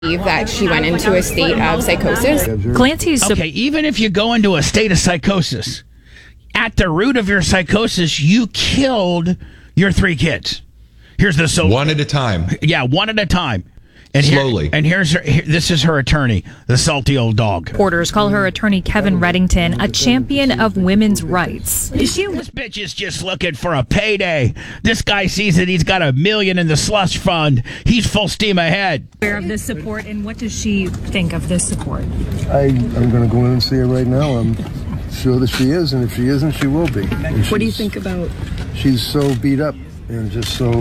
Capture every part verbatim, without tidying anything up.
that she went into a state of psychosis. Clancy's okay, even if you go into a state of psychosis, at the root of your psychosis, you killed your three kids. Here's the so one at a time. Yeah, one at a time. And Slowly. Here, and here's her, here, this is her attorney, the salty old dog. Reporters call her attorney Kevin Reddington a champion of women's rights. She, this bitch is just looking for a payday. This guy sees that he's got a million in the slush fund. He's full steam ahead. Aware of this support, and what does she think of this support? I, I'm going to go in and see her right now. I'm sure that she is, and if she isn't, she will be. What do you think about? She's so beat up and just so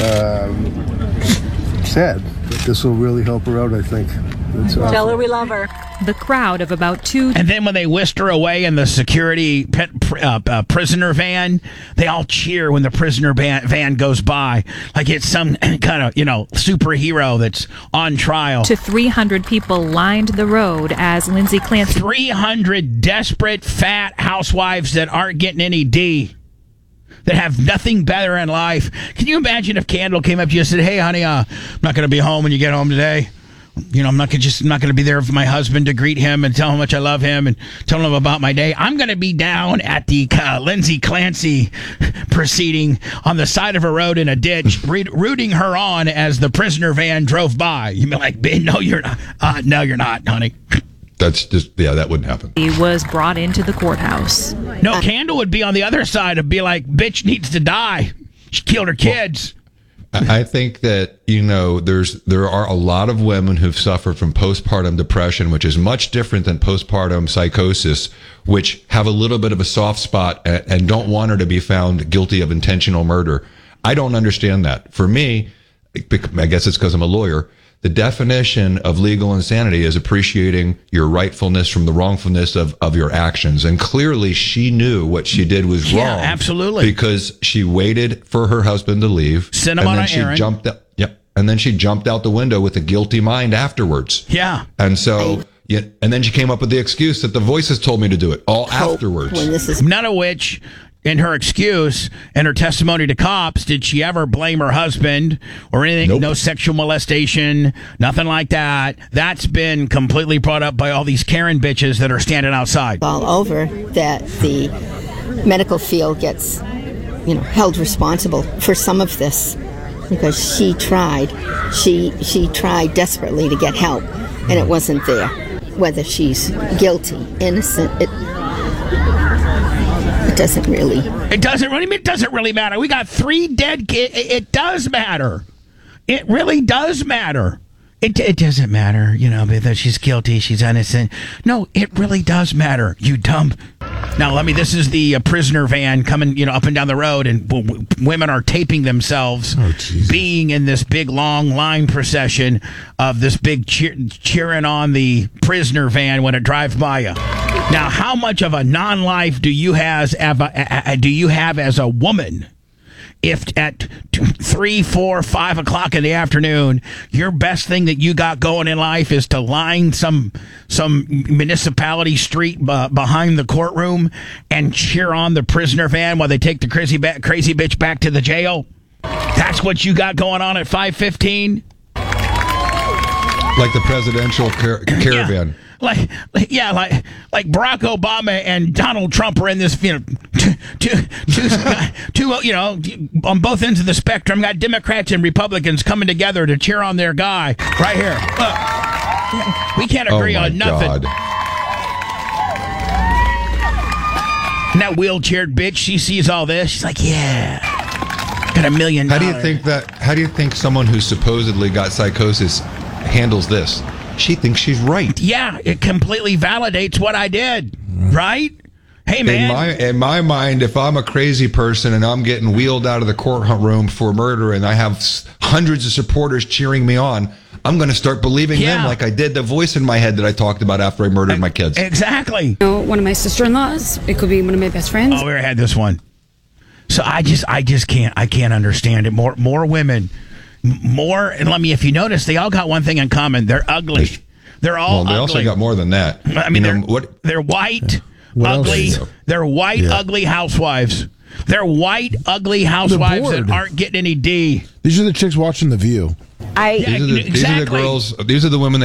um, sad. This will really help her out, I think. Tell her we love her. The crowd of about two... And then when they whisked her away in the security pet, uh, uh, prisoner van, they all cheer when the prisoner van, van goes by. Like it's some kind of, you know, superhero that's on trial. To three hundred people lined the road as Lindsay Clancy... three hundred desperate, fat housewives that aren't getting any D. That have nothing better in life. Can you imagine if Candle came up to you and said, "Hey, honey, uh, I'm not going to be home when you get home today. You know, I'm not gonna just I'm not going to be there for my husband to greet him and tell him how much I love him and tell him about my day. I'm going to be down at the uh, Lindsay Clancy proceeding on the side of a road in a ditch, re- rooting her on as the prisoner van drove by." You'd be like, "No, you're not. Uh, no, you're not, honey." That's just, yeah, that wouldn't happen. He was brought into the courthouse. No, Candle would be on the other side and be like, "Bitch needs to die. She killed her kids." Well, I think that, you know, there's there are a lot of women who've suffered from postpartum depression, which is much different than postpartum psychosis, which have a little bit of a soft spot and, and don't want her to be found guilty of intentional murder. I don't understand that. For me, I guess it's because I'm a lawyer, the definition of legal insanity is appreciating your rightfulness from the wrongfulness of, of your actions. And clearly she knew what she did was yeah, wrong. Absolutely. Because she waited for her husband to leave. Sent him and on then an she errand. jumped out, yep. And then she jumped out the window with a guilty mind afterwards. Yeah. And so, yeah, and then she came up with the excuse that the voices told me to do it all afterwards. When this is None of which, in her excuse and her testimony to cops, did she ever blame her husband or anything. Nope. No sexual molestation, nothing like that. That's been completely brought up by all these Karen bitches that are standing outside. all over that the medical field gets, you know, held responsible for some of this because she tried, she she tried desperately to get help, and it wasn't there. Whether she's guilty, innocent, it. It doesn't really. It doesn't really. It doesn't really matter. We got three dead kids. It, it does matter. It really does matter. It it doesn't matter, you know, whether she's guilty, she's innocent. No, it really does matter. You dumb. Now, let me. This is the uh, prisoner van coming, you know, up and down the road, and w- w- women are taping themselves Oh, being in this big long line procession of this big cheer- cheering on the prisoner van when it drives by you. Now, how much of a non-life do you has have a, a, do you have as a woman? If at two, three, four, five o'clock in the afternoon, your best thing that you got going in life is to line some some municipality street uh, behind the courtroom and cheer on the prisoner van while they take the crazy ba- crazy bitch back to the jail. That's what you got going on at five fifteen. Like the presidential car- caravan. Yeah. Like, like, yeah, like, like Barack Obama and Donald Trump are in this, you know, two, two, two, two, you know, on both ends of the spectrum. Got Democrats and Republicans coming together to cheer on their guy right here. Look, we can't agree oh my on nothing. God. And that wheelchaired bitch, she sees all this. She's like, yeah, got a million How dollars. do you think that? How do you think someone who supposedly got psychosis handles this? She thinks she's right. Yeah, it completely validates what I did, right? Hey, man. In my in my mind, if I'm a crazy person and I'm getting wheeled out of the courtroom for murder and I have hundreds of supporters cheering me on, I'm going to start believing Yeah. them like I did the voice in my head that I talked about after I murdered my kids. Exactly. You know, one of my sister-in-laws. It could be one of my best friends. Oh, we already had this one. So I just, I just can't, I can't understand it. More, more women, more. And let me, if you notice, they all got one thing in common: they're ugly. They're all Well, they ugly. also got more than that. I mean, You know, they're what? they're white, What else ugly. is there? They're white, Yeah. ugly housewives. They're white, ugly housewives that bored. aren't getting any D. These are the chicks watching The View. I These are the, these are the exactly. girls. These are the women